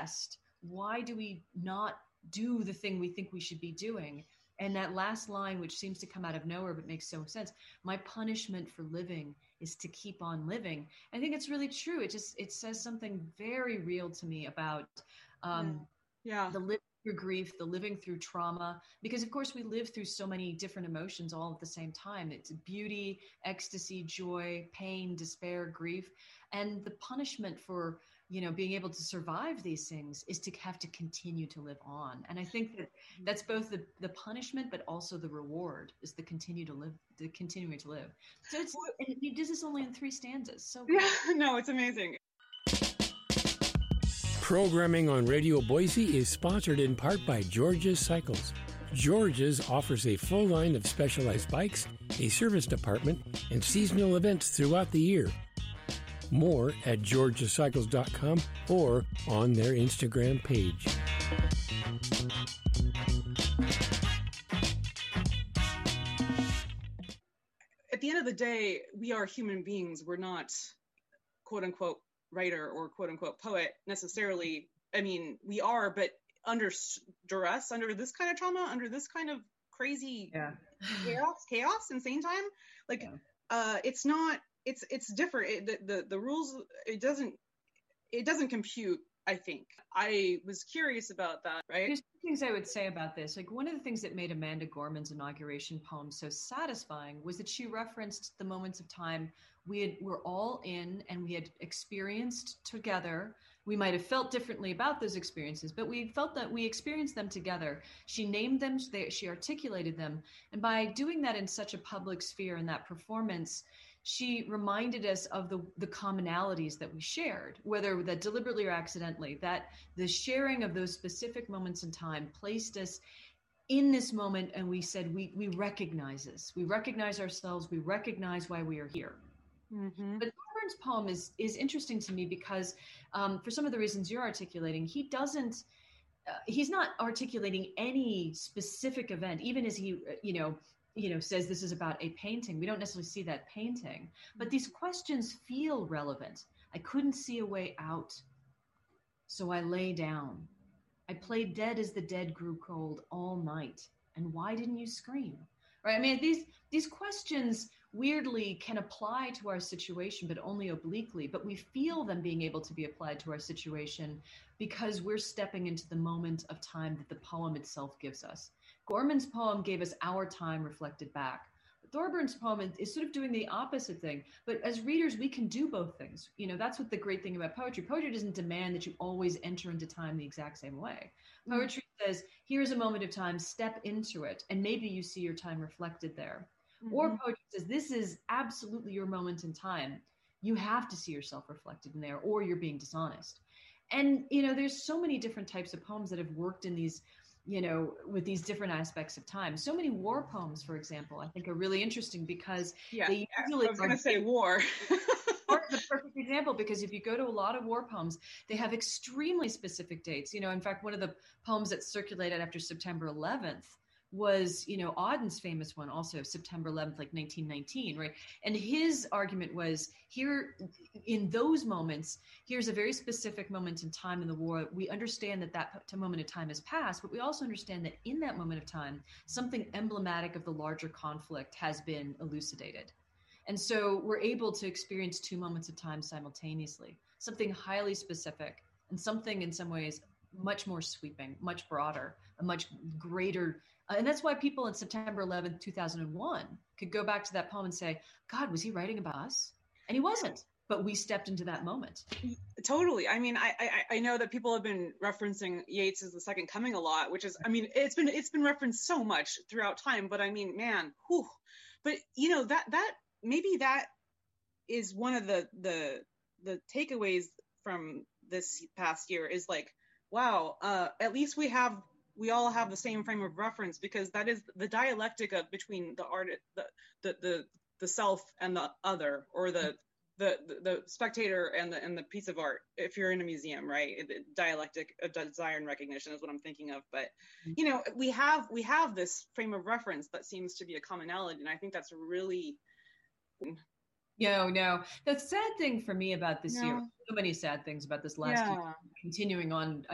rest, why do we not do the thing we think we should be doing? And that last line, which seems to come out of nowhere but makes so much sense, my punishment for living is to keep on living. I think it's really true. It says something very real to me about the living through grief, the living through trauma, because of course we live through so many different emotions all at the same time. It's beauty, ecstasy, joy, pain, despair, grief. And the punishment for, being able to survive these things is to have to continue to live on. And I think that that's both the punishment, but also the reward is the continuing to live. So he does this only in 3 stanzas. So It's amazing. Programming on Radio Boise is sponsored in part by George's Cycles. George's offers a full line of specialized bikes, a service department, and seasonal events throughout the year. More at georgescycles.com or on their Instagram page. At the end of the day, we are human beings. We're not, quote unquote, writer or quote unquote poet necessarily. I mean, we are, but under duress, under this kind of trauma, under this kind of crazy chaos, insane time, it's not. It's different. The rules, it doesn't compute. I think I was curious about that, right? There's 2 things I would say about this. Like, one of the things that made Amanda Gorman's inauguration poem so satisfying was that she referenced the moments of time were all in and we had experienced together. We might have felt differently about those experiences, but we felt that we experienced them together. She named them, she articulated them. And by doing that in such a public sphere in that performance, she reminded us of the commonalities that we shared, whether that deliberately or accidentally, that the sharing of those specific moments in time placed us in this moment. And we said, we recognize this. We recognize ourselves. We recognize why we are here. Mm-hmm. But Thorburns' poem is interesting to me because for some of the reasons you're articulating, he's not articulating any specific event, even as he, says this is about a painting. We don't necessarily see that painting, but these questions feel relevant. I couldn't see a way out, so I lay down. I played dead as the dead grew cold all night. And why didn't you scream? Right? I mean, these questions weirdly can apply to our situation, but only obliquely. But we feel them being able to be applied to our situation because we're stepping into the moment of time that the poem itself gives us. Gorman's poem gave us our time reflected back. Thorburns' poem is sort of doing the opposite thing. But as readers, we can do both things. That's what the great thing about poetry. Poetry doesn't demand that you always enter into time the exact same way. Poetry says, here's a moment of time, step into it, and maybe you see your time reflected there. Mm-hmm. Or poetry says, this is absolutely your moment in time. You have to see yourself reflected in there, or you're being dishonest. And, there's so many different types of poems that have worked in these, with these different aspects of time. So many war poems, for example, I think are really interesting because they usually— I was going to say war. War is a perfect example because if you go to a lot of war poems, they have extremely specific dates. In fact, one of the poems that circulated after September 11th was, Auden's famous one also, September 11th, like 1919, right? And his argument was, here, in those moments, here's a very specific moment in time in the war. We understand that moment of time has passed, but we also understand that in that moment of time, something emblematic of the larger conflict has been elucidated. And so we're able to experience 2 moments of time simultaneously, something highly specific and something in some ways much more sweeping, much broader, a much greater. And that's why people in September 11th, 2001 could go back to that poem and say, God, was he writing about us? And he wasn't, but we stepped into that moment. Totally. I mean, I know that people have been referencing Yeats as the Second Coming a lot, which is, I mean, it's been referenced so much throughout time, but I mean, man, whew. But that maybe that is one of the takeaways from this past year is like, wow, at least we all have the same frame of reference, because that is the dialectic of between the art, the self and the other, or the spectator and the piece of art. If you're in a museum, right, the dialectic of desire and recognition is what I'm thinking of. But we have this frame of reference that seems to be a commonality, and I think that's really. No. The sad thing for me about this year, so many sad things about this last year, continuing on